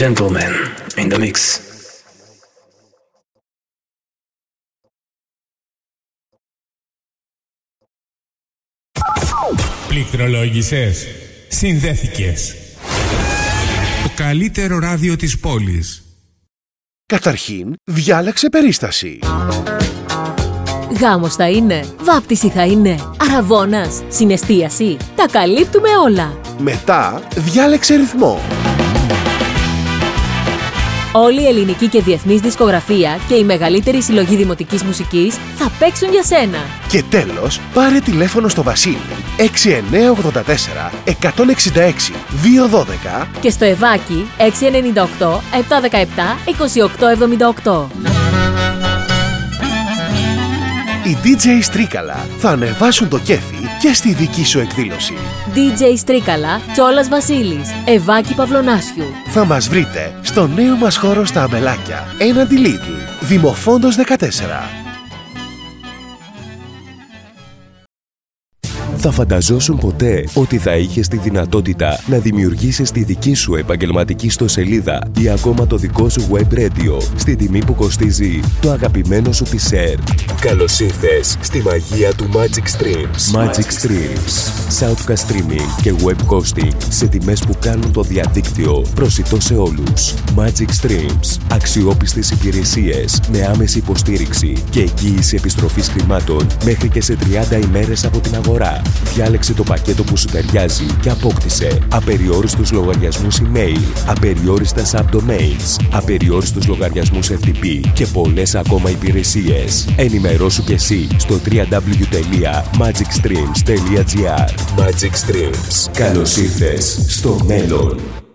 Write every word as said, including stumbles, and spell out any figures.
Gentlemen in the mix. Πληκτρολόγησες, συνδέθηκες. Το καλύτερο ράδιο της πόλης. Καταρχήν, διάλεξε περίσταση. Γάμος θα είναι, βάπτιση θα είναι, αραβώνας, συναισθίαση. Τα καλύπτουμε όλα. Μετά, διάλεξε ρυθμό. Όλη η ελληνική και διεθνής δισκογραφία και η μεγαλύτερη συλλογή δημοτικής μουσικής θα παίξουν για σένα. Και τέλος, πάρε τηλέφωνο στο Βασίλη έξι εννιά οκτώ τέσσερα εκατόν εξήντα έξι διακόσια δώδεκα και στο Ευάκι έξι εννιά οκτώ επτακόσια δεκαεπτά είκοσι οκτώ εβδομήντα οκτώ. Οι ντι τζέι Στρίκαλα θα ανεβάσουν το κέφι και στη δική σου εκδήλωση. ντι τζέι Στρίκαλα, Τσόλας Βασίλης, Ευάκι Παυλωνάσιου. Θα μας βρείτε στο νέο μας χώρο στα Αμελάκια, έναντι Lidl, Δημοφόντος δεκατέσσερα. Θα φανταζόσουν ποτέ ότι θα είχες τη δυνατότητα να δημιουργήσεις τη δική σου επαγγελματική ιστοσελίδα ή ακόμα το δικό σου web radio στη τιμή που κοστίζει το αγαπημένο σου τισέρ. Καλώς ήρθες στη μαγεία του Magic Streams. Magic Streams. Soundcast streaming και web hosting σε τιμές που κάνουν το διαδίκτυο προσιτό σε όλους. Magic Streams. Αξιόπιστες υπηρεσίες με άμεση υποστήριξη και εγγύηση επιστροφής χρημάτων μέχρι και σε τριάντα ημέρες από την αγορά. Διάλεξε το πακέτο που σου ταιριάζει και απόκτησε απεριόριστους λογαριασμούς email, απεριόριστα subdomains, απεριόριστους λογαριασμούς εφ τι πι και πολλές ακόμα υπηρεσίες. Ενημερώσου και εσύ στο double-u double-u double-u τελεία magic streams τελεία gr. Magic Streams. Καλώς ήρθες στο μέλλον.